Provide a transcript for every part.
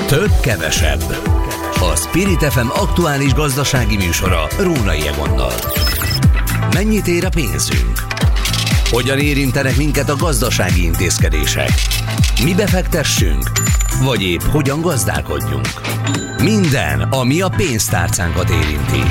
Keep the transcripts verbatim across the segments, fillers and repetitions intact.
Több kevesebb. A Spirit ef em aktuális gazdasági műsora Rónai Egonnal. Mennyit ér a pénzünk? Hogyan érintenek minket a gazdasági intézkedések? Mi befektessünk? Vagy épp hogyan gazdálkodjunk? Minden, ami a pénztárcánkat érinti.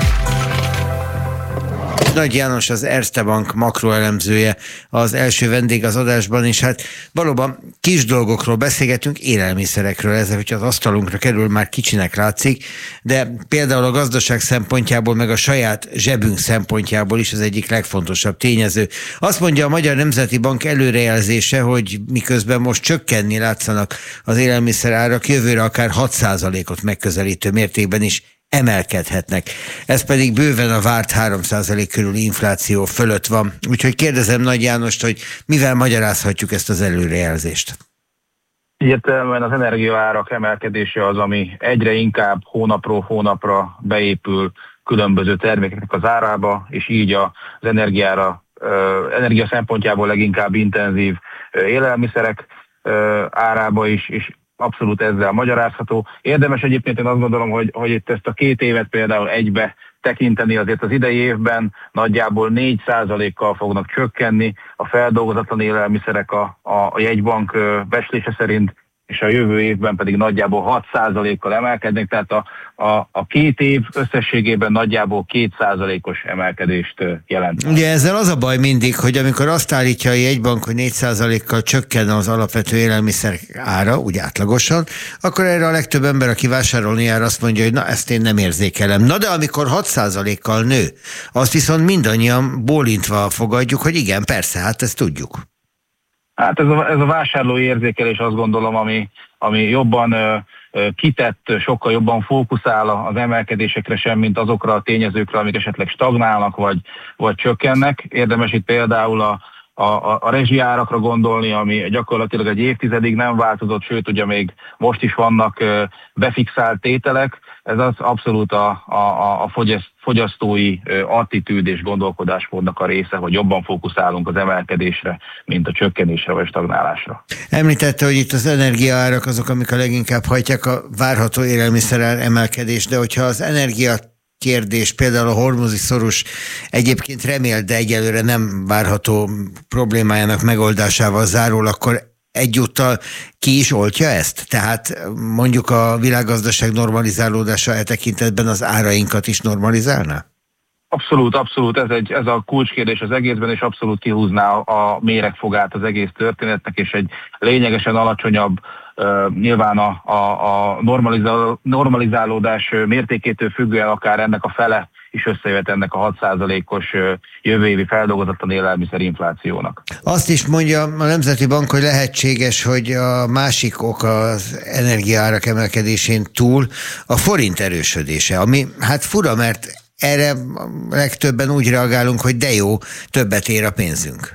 Nagy János, az Erste Bank makroelemzője, az első vendég az adásban, és hát valóban kis dolgokról beszélgetünk, élelmiszerekről, ez, hogyha az asztalunkra kerül, már kicsinek látszik, de például a gazdaság szempontjából, meg a saját zsebünk szempontjából is az egyik legfontosabb tényező. Azt mondja a Magyar Nemzeti Bank előrejelzése, hogy miközben most csökkenni látszanak az élelmiszer árak, jövőre akár hat százalékot megközelítő mértékben is emelkedhetnek. Ez pedig bőven a várt három százalék körüli infláció fölött van. Úgyhogy kérdezem Nagy Jánost, hogy mivel magyarázhatjuk ezt az előrejelzést? Egyértelműen az energiaárak emelkedése az, ami egyre inkább hónapról hónapra beépül különböző termékeknek az árába, és így az energiára, energia szempontjából leginkább intenzív élelmiszerek árába is, és abszolút ezzel magyarázható. Érdemes egyébként, én azt gondolom, hogy, hogy itt ezt a két évet például egybe tekinteni, azért az idei évben nagyjából négy százalékkal fognak csökkenni a feldolgozatlan élelmiszerek a, a, a jegybank becslése szerint, és a jövő évben pedig nagyjából hat százalékkal emelkednek, tehát a, a, a két év összességében nagyjából két százalékos emelkedést jelent. Ugye ezzel az a baj mindig, hogy amikor azt állítja a jegybank, hogy négy százalékkal csökken az alapvető élelmiszer ára, úgy átlagosan, akkor erre a legtöbb ember, aki vásárolni jár, azt mondja, hogy na ezt én nem érzékelem. Na de amikor hat százalékkal nő, azt viszont mindannyian bólintva fogadjuk, hogy igen, persze, hát ezt tudjuk. Hát ez a, ez a vásárlói érzékelés, azt gondolom, ami, ami jobban ö, ö, kitett, sokkal jobban fókuszál az emelkedésekre sem, mint azokra a tényezőkre, amik esetleg stagnálnak, vagy, vagy csökkennek. Érdemes itt például a, a, a rezsiárakra gondolni, ami gyakorlatilag egy évtizedig nem változott, sőt, ugye még most is vannak ö, befixált tételek. Ez az abszolút a, a, a fogyasztói attitűd és gondolkodásmódnak a része, hogy jobban fókuszálunk az emelkedésre, mint a csökkenésre vagy stagnálásra. Említette, hogy itt az energiaárak azok, amik a leginkább hajtják a várható élelmiszerár emelkedést, de hogyha az energia kérdés, például a hormuzi szorus egyébként remélt, de egyelőre nem várható problémájának megoldásával zárul, akkor egyúttal ki is oltja ezt? Tehát mondjuk a világgazdaság normalizálódása e tekintetben az árainkat is normalizálná? Abszolút, abszolút. Ez, egy, ez a kulcskérdés az egészben, és abszolút kihúzná a méregfogát az egész történetnek, és egy lényegesen alacsonyabb, uh, nyilván a, a, a normalizál, normalizálódás mértékétől függően akár ennek a fele is összejöhet ennek a hat százalékos jövő évi feldolgozatlan élelmiszer inflációnak. Azt is mondja a Nemzeti Bank, hogy lehetséges, hogy a másik ok az energiaárak emelkedésén túl a forint erősödése, ami hát fura, mert erre legtöbben úgy reagálunk, hogy de jó, többet ér a pénzünk.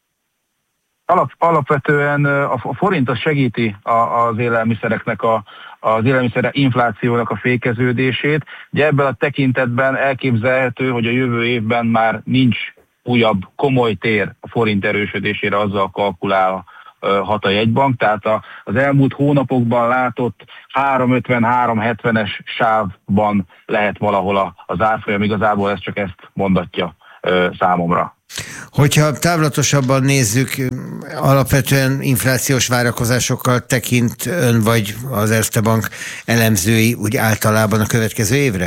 Alap, alapvetően a forint az segíti az élelmiszereknek a az élelmiszer inflációnak a fékeződését. Ugye ebben a tekintetben elképzelhető, hogy a jövő évben már nincs újabb komoly tér a forint erősödésére, azzal kalkulálhat a jegybank. Tehát az elmúlt hónapokban látott három ötven három hetvenes sávban lehet valahol az árfolyam, igazából ez csak ezt mondatja számomra. Hogyha távlatosabban nézzük, alapvetően inflációs várakozásokkal tekint ön vagy az Erste Bank elemzői úgy általában a következő évre?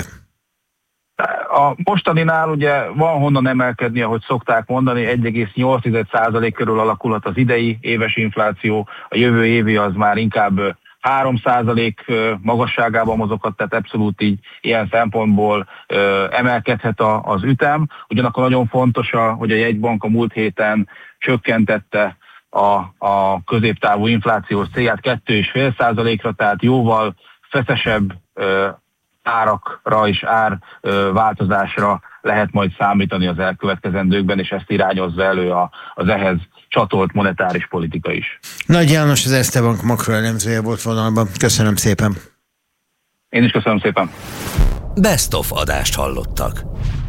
A mostaninál ugye van honnan emelkedni, ahogy szokták mondani, egy egész nyolc százalék körül alakulhat az idei éves infláció, a jövő évi az már inkább három százalék magasságában mozoghat, tehát abszolút így ilyen szempontból ö, emelkedhet a, az ütem. Ugyanakkor nagyon fontos, a, hogy a jegybank a múlt héten csökkentette a, a középtávú inflációs célját kettő egész öt százalékra, tehát jóval feszesebb ö, árakra és árváltozásra lehet majd számítani az elkövetkezendőkben, és ezt irányozza elő a, az ehhez csatolt monetáris politika is. Nagy János, az Erste Bank makroelemzője volt vonalban. Köszönöm szépen. Én is köszönöm szépen. Best of adást hallottak.